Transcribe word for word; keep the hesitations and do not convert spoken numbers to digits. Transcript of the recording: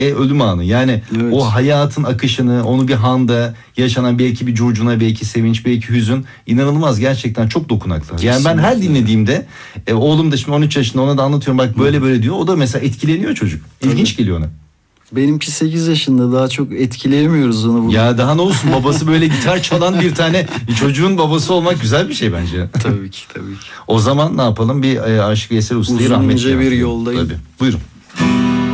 ölüm anı. Yani evet. o hayatın akışını, onu bir handa yaşanan belki bir curcuna, belki sevinç, belki hüzün, inanılmaz, gerçekten çok dokunaklı. Kesinlikle. Yani ben her dinlediğimde e, oğlum da şimdi on üç yaşında, ona da anlatıyorum bak böyle böyle diyor. O da mesela etkileniyor çocuk. İlginç Tabii. geliyor ona. Benimki sekiz yaşında, daha çok etkileyemiyoruz onu. Burada. Ya daha ne olsun, babası böyle gitar çalan bir tane çocuğun babası olmak güzel bir şey bence. Tabii ki tabii ki. O zaman ne yapalım, bir e, Aşık Veysel Usta'yı rahmetle. Uzun ince bir yoldayım. Tabii. Buyurun.